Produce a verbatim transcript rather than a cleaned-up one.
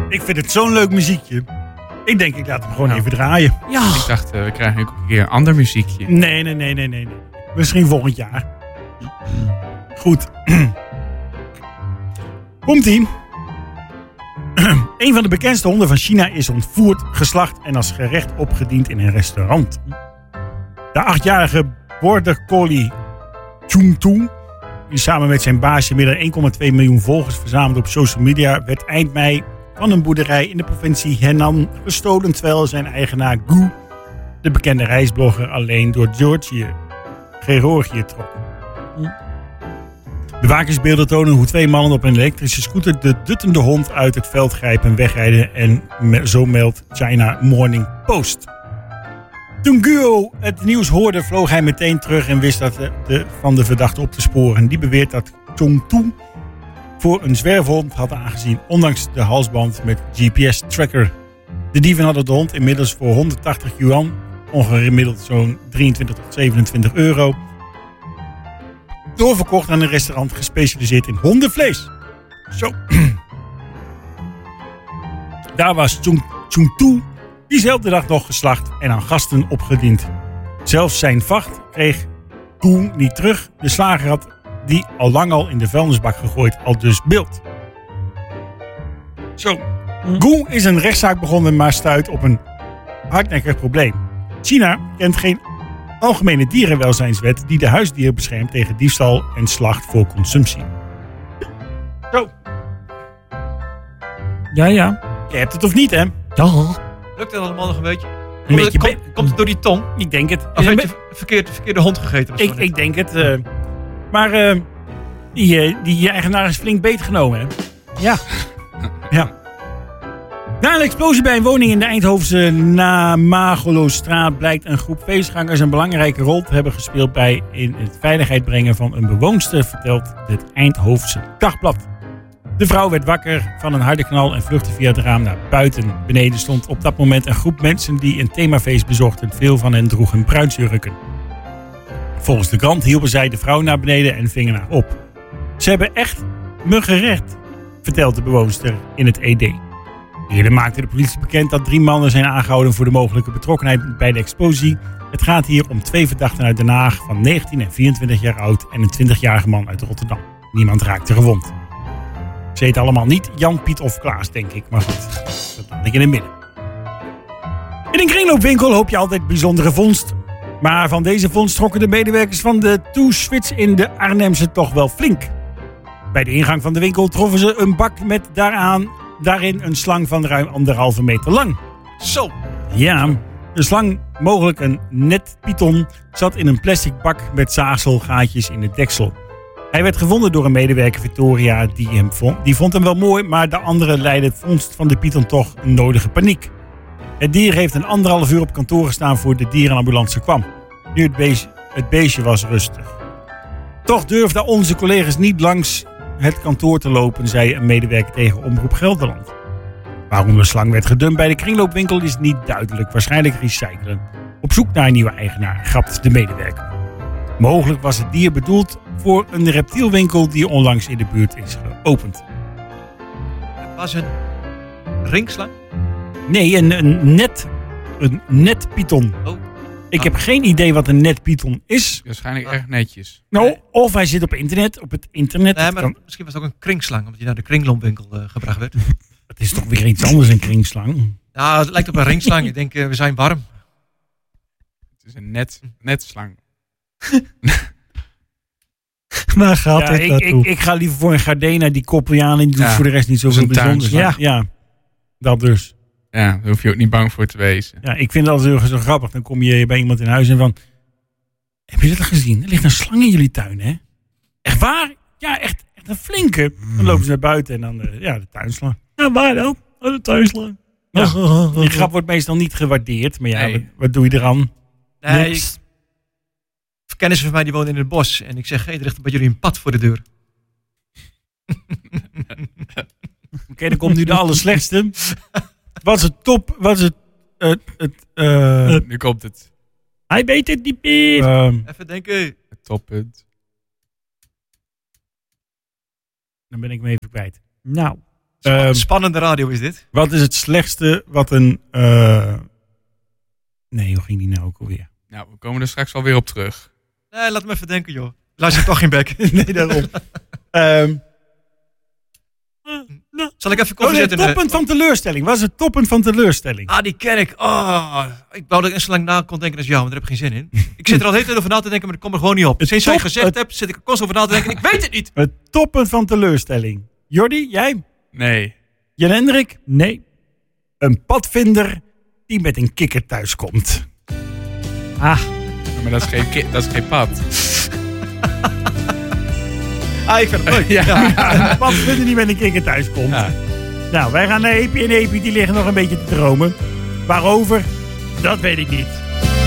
Ik vind het zo'n leuk muziekje. Ik denk, ik laat hem gewoon Nou. even draaien. Ja. Ik dacht, uh, we krijgen ook een keer een ander muziekje. Nee, nee, nee, nee, nee. nee. Misschien volgend jaar. Goed. Komt-ie. Een van de bekendste honden van China is ontvoerd, geslacht en als gerecht opgediend in een restaurant. De achtjarige border collie Chung Tu, die samen met zijn baasje meer dan één komma twee miljoen volgers verzamelde op social media, werd eind mei van een boerderij in de provincie Henan gestolen, terwijl zijn eigenaar Gu, de bekende reisblogger, alleen door Georgië, Georgië trok. Bewakingsbeelden tonen hoe twee mannen op een elektrische scooter de duttende hond uit het veld grijpen en wegrijden, en zo meldt China Morning Post. Toen Guo het nieuws hoorde, vloog hij meteen terug en wist dat de, de, van de verdachte op te sporen. Die beweert dat Chung Tu voor een zwerfhond had aangezien, ondanks de halsband met G P S-tracker. De dieven hadden de hond inmiddels voor honderdtachtig yuan, ongeveer gemiddeld zo'n drieëntwintig tot zevenentwintig euro, doorverkocht aan een restaurant gespecialiseerd in hondenvlees. Zo. Daar was Chung, Chung Tu diezelfde dag nog geslacht en aan gasten opgediend. Zelfs zijn vacht kreeg Gu niet terug. De slager had die al lang al in de vuilnisbak gegooid, al dus beeld. Zo. Gu is een rechtszaak begonnen, maar stuit op een hardnekkig probleem. China kent geen algemene dierenwelzijnswet die de huisdieren beschermt tegen diefstal en slacht voor consumptie. Zo. Ja, ja. Je hebt het of niet, hè? Ja. Lukt het allemaal nog een beetje? Een Komt, beetje het, komt, be- komt het door die tong? Ik denk het. Of heb je verkeerd, verkeerde hond gegeten? Ik, ik denk het. Uh, maar uh, die, uh, die eigenaar is flink beetgenomen, hè? Ja. Ja. Na een explosie bij een woning in de Eindhovense Namagolostraat blijkt een groep feestgangers een belangrijke rol te hebben gespeeld bij in het veiligheid brengen van een bewoonster, vertelt het Eindhovense Dagblad. De vrouw werd wakker van een harde knal en vluchtte via het raam naar buiten. Beneden stond op dat moment een groep mensen die een themafeest bezochten. Veel van hen droegen bruidsjurken. Volgens de krant hielpen zij de vrouw naar beneden en vingen haar op. Ze hebben echt me gered, vertelt de bewoonster in het E D. Eerder maakte de politie bekend dat drie mannen zijn aangehouden voor de mogelijke betrokkenheid bij de explosie. Het gaat hier om twee verdachten uit Den Haag van negentien en vierentwintig jaar oud en een twintigjarige man uit Rotterdam. Niemand raakte gewond. Ze heten allemaal niet Jan, Piet of Klaas, denk ik. Maar goed, dat laat ik in het midden. In een kringloopwinkel hoop je altijd bijzondere vondst. Maar van deze vondst trokken de medewerkers van de Two Switch in de Arnhemse toch wel flink. Bij de ingang van de winkel troffen ze een bak met daaraan, daarin een slang van ruim anderhalve meter lang. Zo. Ja, de slang, mogelijk een net python, zat in een plastic bak met zaagselgaatjes in het deksel. Hij werd gevonden door een medewerker, Victoria, die hem vond. Die vond hem wel mooi, maar de andere leidde het vondst van de python toch een nodige paniek. Het dier heeft een anderhalf uur op kantoor gestaan voor de dierenambulance kwam. Nu het beestje, het beestje was rustig. Toch durfden onze collega's niet langs het kantoor te lopen, zei een medewerker tegen Omroep Gelderland. Waarom de slang werd gedumpt bij de kringloopwinkel is niet duidelijk. Waarschijnlijk recyclen. Op zoek naar een nieuwe eigenaar, grapt de medewerker. Mogelijk was het dier bedoeld voor een reptielwinkel die onlangs in de buurt is geopend. Het was een ringslang? Nee, een, een net, een net python. Oh. Ik heb geen idee wat een net python is. Waarschijnlijk erg netjes. Nou, of hij zit op internet, op het internet. Nee, maar kan... misschien was het ook een kringslang, omdat hij naar de kringloopwinkel uh, gebracht werd. Het is toch weer iets anders, een kringslang? Ja, het lijkt op een ringslang. Ik denk, uh, we zijn warm. Het is een net, netslang. Waar gaat Ja, dit ik, naartoe? ik, ik ga liever voor een Gardena, die koppel je aan en die doet Ja, voor de rest niet zoveel een bijzonders. Ja, tuinslang. ja, dat dus. Ja, daar hoef je ook niet bang voor te wezen. Ja, ik vind het altijd zo grappig. Dan kom je bij iemand in huis en van... Heb je dat al gezien? Er ligt een slang in jullie tuin, hè? Echt waar? Ja, echt, echt een flinke. Dan lopen ze naar buiten en dan, uh, ja, de tuinslang. Ja, waar dan? Oh, de tuinslang. Ja, die grap wordt meestal niet gewaardeerd. Maar ja, Nee. wat, wat doe je eraan? Nee, Niks. ik, kennissen van mij die wonen in het bos. En ik zeg, hey, er ligt bij jullie een pad voor de deur. Oké, okay, dan komt nu de allerslechtste. Wat is het top... Wat is het... Uh, het uh, Nu komt het. Hij weet het niet meer. uh, Even denken. Het toppunt. dan ben ik me even kwijt. Nou, Spa- Ehm, Spannende radio is dit. Wat is het slechtste wat een... eh, Nee, hoe ging die nou ook alweer? Nou, we komen er straks wel weer op terug. Nee, laat me even denken, joh. Luister toch geen bek. Nee, daarom. Ehm Zal ik even oh, koffie nee, zetten? in de- toppunt van teleurstelling. Wat is het toppunt van teleurstelling? Ah, die ken ik. Oh, ik wou dat ik zo lang na kon denken als jou, maar daar heb ik geen zin in. Ik zit er al de hele tijd over na te denken, maar ik kom er gewoon niet op. Het Sinds jij top- gezegd het- hebt, zit ik er constant over na te denken en ik weet het niet. Het toppunt van teleurstelling. Jordi, jij? Nee. Jan Hendrik? Nee. Een padvinder die met een kikker thuiskomt. Ah, Maar dat is geen, ki- dat is geen pad. Ah, ik vind het leuk. Ja. Een padvinder die met een kikker thuiskomt. Ja. Nou, wij gaan naar Epi en Epi. Die liggen nog een beetje te dromen. Waarover? Dat weet ik niet.